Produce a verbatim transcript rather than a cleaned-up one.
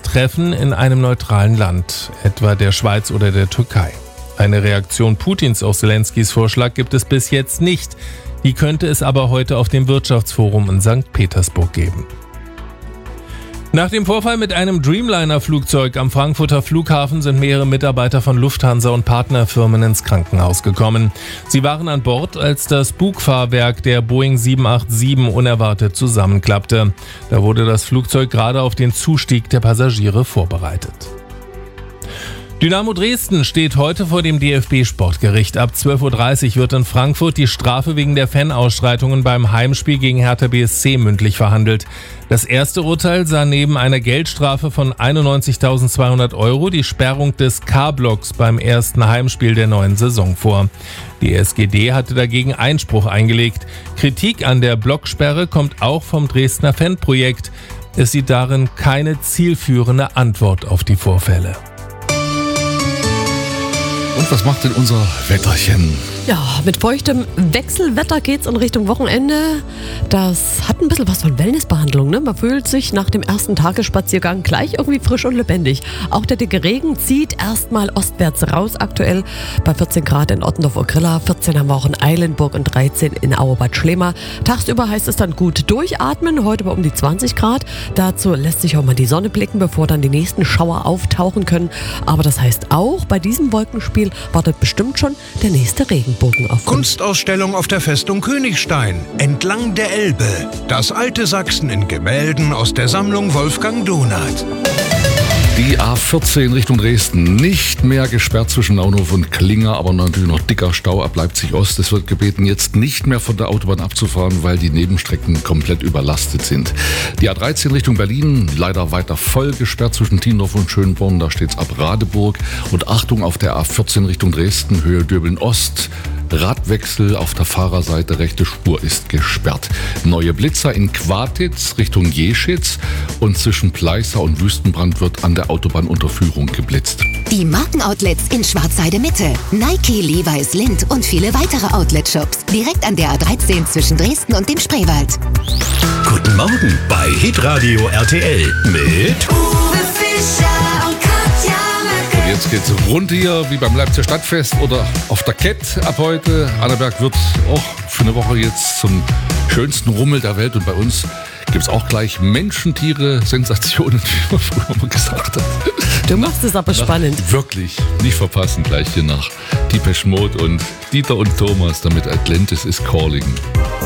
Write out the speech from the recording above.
treffen in einem neutralen Land, etwa der Schweiz oder der Türkei. Eine Reaktion Putins auf Selenskys Vorschlag gibt es bis jetzt nicht. Die könnte es aber heute auf dem Wirtschaftsforum in Sankt Petersburg geben. Nach dem Vorfall mit einem Dreamliner-Flugzeug am Frankfurter Flughafen sind mehrere Mitarbeiter von Lufthansa und Partnerfirmen ins Krankenhaus gekommen. Sie waren an Bord, als das Bugfahrwerk der Boeing sieben acht sieben unerwartet zusammenklappte. Da wurde das Flugzeug gerade auf den Zustieg der Passagiere vorbereitet. Dynamo Dresden steht heute vor dem D F B-Sportgericht. Ab zwölf Uhr dreißig wird in Frankfurt die Strafe wegen der Fanausschreitungen beim Heimspiel gegen Hertha B S C mündlich verhandelt. Das erste Urteil sah neben einer Geldstrafe von einundneunzigtausendzweihundert Euro die Sperrung des K-Blocks beim ersten Heimspiel der neuen Saison vor. Die S G D hatte dagegen Einspruch eingelegt. Kritik an der Blocksperre kommt auch vom Dresdner Fanprojekt. Es sieht darin keine zielführende Antwort auf die Vorfälle. Und was macht denn unser Wetterchen? Ja, mit feuchtem Wechselwetter geht's in Richtung Wochenende. Das hat ein bisschen was von Wellnessbehandlung, ne? Man fühlt sich nach dem ersten Tagesspaziergang gleich irgendwie frisch und lebendig. Auch der dicke Regen zieht erstmal ostwärts raus aktuell. Bei vierzehn Grad in Ottendorf-Okrilla, vierzehn haben wir auch in Eilenburg und dreizehn in Auerbad Schlema. Tagsüber heißt es dann gut durchatmen, heute bei um die zwanzig Grad. Dazu lässt sich auch mal die Sonne blicken, bevor dann die nächsten Schauer auftauchen können. Aber das heißt auch, bei diesem Wolkenspiel wartet bestimmt schon der nächste Regen. Kunstausstellung auf der Festung Königstein, entlang der Elbe. Das alte Sachsen in Gemälden aus der Sammlung Wolfgang Donath. Die A vierzehn Richtung Dresden, nicht mehr gesperrt zwischen Naunhof und Klinger, aber natürlich noch dicker Stau ab Leipzig Ost. Es wird gebeten, jetzt nicht mehr von der Autobahn abzufahren, weil die Nebenstrecken komplett überlastet sind. Die A dreizehn Richtung Berlin, leider weiter voll gesperrt zwischen Tiendorf und Schönborn, da steht's ab Radeburg. Und Achtung auf der A vierzehn Richtung Dresden, Höhe Döbeln Ost. Radwechsel auf der Fahrerseite, rechte Spur ist gesperrt. Neue Blitzer in Quartitz Richtung Jeschitz und zwischen Pleißer und Wüstenbrand wird an der Autobahnunterführung geblitzt. Die Markenoutlets in Schwarzheide Mitte, Nike, Levi's, Lindt und viele weitere Outlet-Shops direkt an der A dreizehn zwischen Dresden und dem Spreewald. Guten Morgen bei Hitradio R T L mit Uwe Fischer und Katja Möcke. Und jetzt geht's rund hier wie beim Leipziger Stadtfest oder auf der Kett ab heute. Annaberg wird auch für eine Woche jetzt zum schönsten Rummel der Welt und bei uns gibt es auch gleich Menschen, Tiere, Sensationen, wie man früher mal gesagt hat. Du machst es aber spannend. Na, wirklich, nicht verpassen gleich hier nach Depeche Mode und Dieter und Thomas, damit Atlantis is Calling.